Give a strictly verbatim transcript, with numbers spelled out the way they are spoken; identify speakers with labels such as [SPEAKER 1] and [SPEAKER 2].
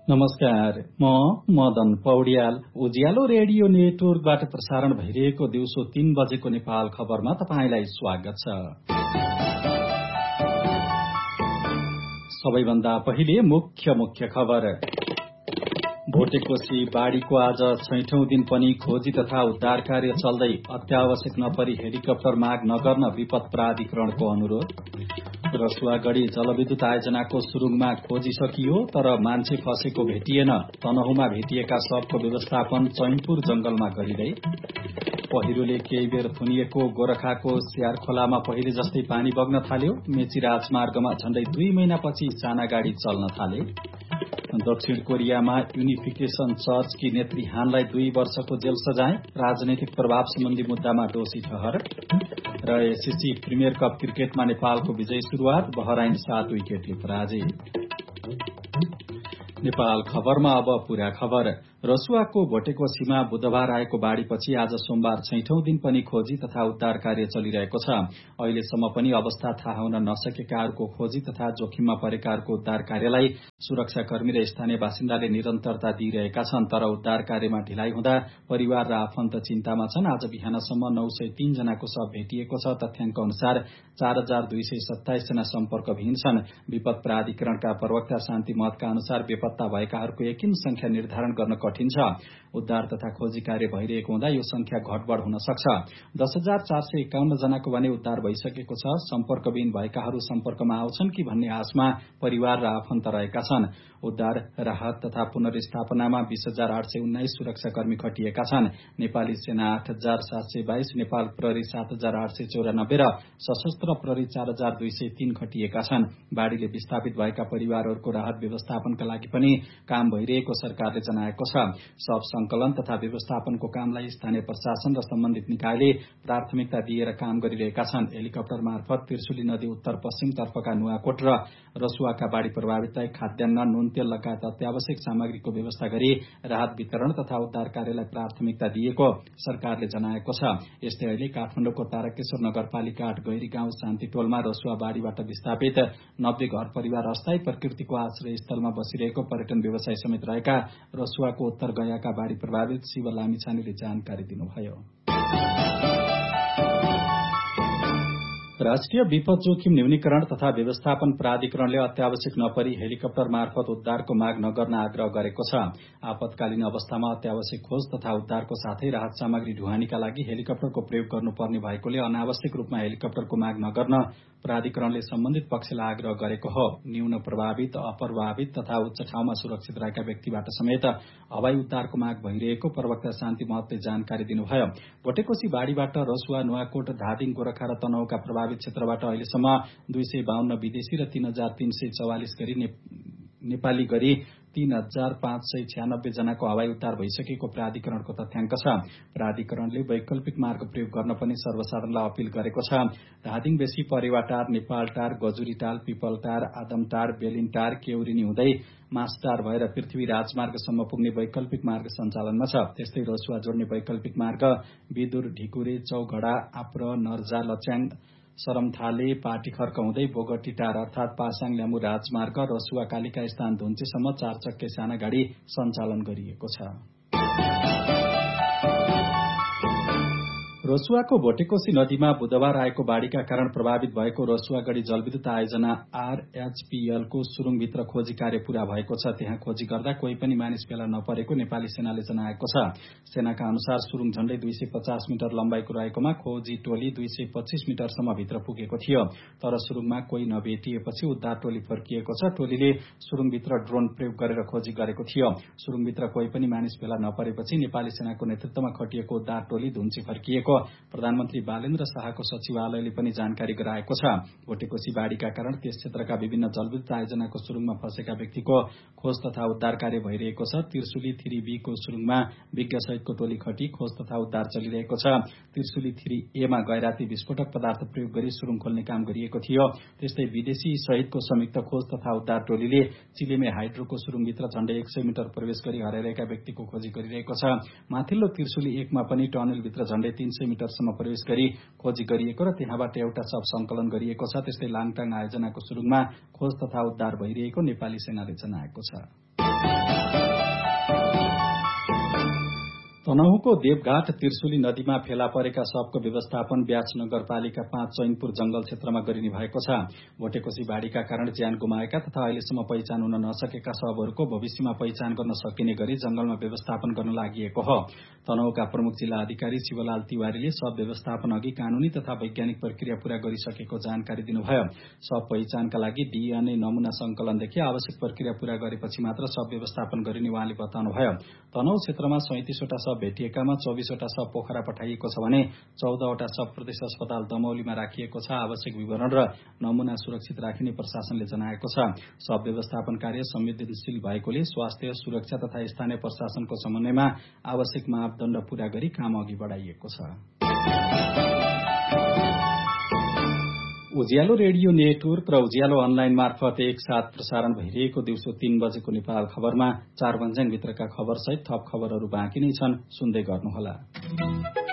[SPEAKER 1] नमस्कार, म मदन पौड्याल। उज्यालो रेडियो नेटवर्कबाट प्रसारण भइरहेको दिउँसो तीन बजेको नेपाल खबरमा तपाईंलाई स्वागत छ। सबैभन्दा पहिले मुख्य मुख्य खबर। भोटेकोशी बाढ़ीको आज छैठौं दिन पनि खोजी तथा उद्धार कार्य चल्दै, अत्यावश्यक नपरी हेलिकप्टर माग नगर्न विपद प्राधिकरणको अनुरोध। रसुवागढ़ी जलविद्युत आयोजनाको सुरुङमा खोजी सकियो, तर मान्छे फसेको भेटिएन। तनहुमा भेटिएका शवको व्यवस्थापन चैनपुर जंगलमा गरिँदै। पहिरोले केही बेर थुनिएको गोरखाको स्यार खोलामा पहिले जस्तै पानी बग्न थाल्यो। मेची राजमार्गमा झण्डै दुई महिनापछि साना गाड़ी चल्न थाले। दक्षिण कोरियामा युनिफिकेशन चर्चकी नेत्री हानलाई दुई वर्षको जेल सजाय, राजनैतिक प्रभाव सम्बन्धी मुद्दामा दोषी ठहर। र एसएससी प्रिमियर कप क्रिकेटमा नेपालको विजय शुरूआत, बहराइन सात विकेटले पराजित। नेपाल खबरमा अब पूरा खबर। रसुवाको भोटेकोशीमा बुधबार आएको बाढ़ीपछि आज सोमबार छैठौं दिन पनि खोजी तथा उद्धार कार्य चलिरहेको छ। अहिलेसम्म पनि अवस्था थाहा हुन नसकेकाहरूको खोजी तथा जोखिममा परेकाहरूको उद्धार कार्यलाई सुरक्षाकर्मी र स्थानीय बासिन्दाले निरन्तरता दिइरहेका छन्। तर उद्धार कार्यमा ढिलाइ हुँदा परिवार र आफन्त चिन्तामा छन्। आज बिहानसम्म नौ सय तीन जनाको शव भेटिएको छ। तथ्याङ्क अनुसार चार हजार दुई सय सत्ताइस जना सम्पर्कविहीन छन्। विपद प्राधिकरणका प्रवक्ता शान्ति महतका अनुसार बेपत्ता भएकाहरूको यकिन संख्या निर्धारण गर्न कठिन छ। उद्धार तथा खोजी कार्य भइरहेको हुँदा यो संख्या घटबढ़ हुन सक्छ। दस हजार चार सय एकाउन्न जनाको भने उद्धार भइसकेको छ। सम्पर्कविहीन भएकाहरू सम्पर्कमा आउँछन् कि भन्ने आशमा परिवार र आफन्त रहेका छन्। उद्धार, राहत तथा पुनर्स्थापनामा बीस हजार आठ सय उन्नाइस सुरक्षाकर्मी खटिएका छन्। नेपाली सेना आठ हजार सात सय बाइस, नेपाल प्रहरी सात हजार आठ सय चौरानब्बे र सशस्त्र प्रहरी चार हजार दुई सय तीन खटिएका छन्। बाढ़ीले विस्थापित भएका परिवारहरूको राहत व्यवस्थापनका लागि पनि काम भइरहेको सरकारले जनाएको छ। सब संकलन तथा व्यवस्थापनको कामलाई स्थानीय प्रशासन र सम्बन्धित निकायले प्राथमिकता दिएर काम गरिरहेका छन्। हेलिकप्टर मार्फत त्रिशुली नदी उत्तर पश्चिम तर्फका नुवाकोट र रसुवाका बाढ़ी प्रभावितलाई खाद्यान्न, नुन, तेल लगायत अत्यावश्यक सामग्रीको व्यवस्था गरी राहत वितरण तथा उद्धार कार्यलाई प्राथमिकता दिएको सरकारले जनाएको छ। यस्तै अहिले काठमाडौँको तारकेश्वर नगरपालिका आठ गैरी गाउँ शान्ति टोलमा रसुवा बाढ़ीबाट विस्थापित नब्बे घर परिवार अस्थायी प्रकृतिको आश्रय स्थलमा बसिरहेको पर्यटन व्यवसाय समेत रहेका रसुवाको उत्तर गयाका बाढ़ी प्रभावित शिव लामिछानेले जानकारी दिनुभयो। राष्ट्रिय विपद जोखिम न्यूनीकरण तथा व्यवस्थापन प्राधिकरणले अत्यावश्यक नपरी हेलिकप्टर मार्फत उद्धारको माग नगर्न आग्रह गरेको छ। आपतकालीन अवस्थामा अत्यावश्यक खोज तथा उद्धारको साथै राहत सामग्री ढुवानीका लागि हेलिकप्टरको प्रयोग गर्नुपर्ने भएकोले अनावश्यक रूपमा हेलिकप्टरको माग नगर्न प्राधिकरणले सम्बन्धित पक्षलाई आग्रह गरेको हो। न्यून प्रभावित, अप्रभावित तथा उच्च ठाउँमा सुरक्षित रहेका व्यक्तिबाट समेत हवाई उद्धारको माग भइरहेको प्रवक्ता शान्ति महतले जानकारी दिनुभयो। भोटेकोशी बाढ़ीबाट रसुवा, नुवाकोट, धादिङ, गोरखा र तनहुका प्रभावित क्षेत्रबाट अहिलेसम्म दुई सय बाहन्न विदेशी र तीन हजार तीन सय चौवालिस गरी नेपाली गरी तीन हजार पाँच सय छ्यानब्बे जनाको हवाई उद्धार भइसकेको प्राधिकरणको तथ्याङ्क छ। प्राधिकरणले वैकल्पिक मार्ग प्रयोग गर्न पनि सर्वसाधारणलाई अपील गरेको छ। धादिङ बेसी परेवाटार, नेपालटार, गजुरीटाल, पिपलटार, आदमटार, बेलिनटार, केउरिनी हुँदै मास्टार भएर पृथ्वी राजमार्गसम्म पुग्ने वैकल्पिक मार्ग सञ्चालनमा छ। त्यस्तै रसुवा जोड्ने वैकल्पिक मार्ग विदुर, ढिकुरे, चौघडा, आप्र, नर्जा, लच्याङ, सरमथाले, पाटीखर्क हुँदै बोगटीटार अर्थात पासाङ ल्यामु राजमार्ग रसुवा कालिका स्थान धुन्चेसम्म चार चक्के साना गाड़ी सञ्चालन गरिएको छ। रसुवाको भोटेकोशी नदीमा बुधबार आएको बाढ़ीका कारण प्रभावित भएको रसुवागढ़ी जलविद्युत आयोजना आरएचपीएलको सुरुङभित्र खोजी कार्य पूरा भएको छ। त्यहाँ खोजी गर्दा कोही पनि मानिस फेला नपरेको नेपाली सेनाले जनाएको छ। सेनाका अनुसार सुरुङ झण्डै दुई सय पचास मिटर लम्बाइको रहेकोमा खोजी टोली दुई सय पच्चीस मिटरसम्म भित्र पुगेको थियो। तर सुरुङमा कोही नभेटिएपछि उद्धार टोली फर्किएको छ। टोलीले सुरुङभित्र ड्रोन प्रयोग गरेर खोजी गरेको थियो। सुरुङभित्र कोही पनि मानिस फेला नपरेपछि नेपाली सेनाको नेतृत्वमा खटिएको उद्धार टोली धुन्ची फर्किएको प्रधानमन्त्री बालेन्द्र शाहको सचिवालयले पनि जानकारी गराएको छ। भोटेकोशी बाढ़ीका कारण त्यस क्षेत्रका विभिन्न जलविद्युत आयोजनाको सुरुङमा फँसेका व्यक्तिको खोज तथा उद्धार कार्य भइरहेको छ। त्रिशुली थ्री बी को सुरुङमा विज्ञ सहितको टोली खटी खोज तथा उद्धार चलिरहेको छ। त्रिशुली थ्री ए मा गैराती विस्फोटक पदार्थ प्रयोग गरी सुरुङ खोल्ने काम गरिएको थियो। त्यस्तै विदेशी सहितको संयुक्त खोज तथा उद्धार टोलीले चिलेमे हाइड्रोको सुरुङभित्र झण्डै एक सय मिटर प्रवेश गरी हराइरहेका व्यक्तिको खोजी गरिरहेको छ। माथिल्लो त्रिशुली एक मा पनि टनलभित्र झण्डै तीन सय सय मिटरसम्म प्रवेश गरी खोजी गरिएको र त्यहाँबाट एउटा शव संकलन गरिएको छ। त्यस्तै लाङटाङ आयोजनाको सुरुङमा खोज तथा उद्धार भइरहेको नेपाली सेनाले जनाएको छ। तनहुँको देवघाट त्रिशुली नदीमा फेला परेका शवको व्यवस्थापन ब्यास नगरपालिका पाँच चैनपुर जंगल क्षेत्रमा गरिने भएको छ। भोटेकोशी बाढ़ीका कारण ज्यान गुमाएका तथा अहिलेसम्म पहिचान हुन नसकेका शवहरूको भविष्यमा पहिचान गर्न सकिने गरी जंगलमा व्यवस्थापन गर्न लागि हो। तनहुँका प्रमुख जिल्ला अधिकारी शिवलाल तिवारीले शव व्यवस्थापन अघि कानूनी तथा वैज्ञानिक प्रक्रिया पूरा गरिसकेको जानकारी दिनुभयो। शव पहिचानका लागि डीएनए नमूना संकलनदेखि आवश्यक प्रक्रिया पूरा गरेपछि मात्र शव व्यवस्थापन गरिने उहाँले बताउनुभयो। तनहुँ क्षेत्रमा सैंतीसवटा शव भेटिएकामा चौबीसवटा शव पोखरा पठाइएको छ भने चौधवटा शव प्रदेश अस्पताल दमौलीमा राखिएको छ। आवश्यक विवरण र नमूना सुरक्षित राखिने प्रशासनले जनाएको छ। शव व्यवस्थापन कार्य संवेदनशील भएकोले स्वास्थ्य सुरक्षा तथा स्थानीय प्रशासनको समन्वयमा आवश्यक मापदण्ड पूरा गरी काम अघि बढाइएको छ। उज्यालो रेडियो नेटवर्क र उज्यालो अनलाइन मार्फत एक साथ प्रसारण भइरहेको दिउँसो तीन बजेको नेपाल खबरमा चार भन्ज्याङभित्रका खबर सहित थप खबरहरू बाँकी नै छन्, सुन्दै गर्नुहोला।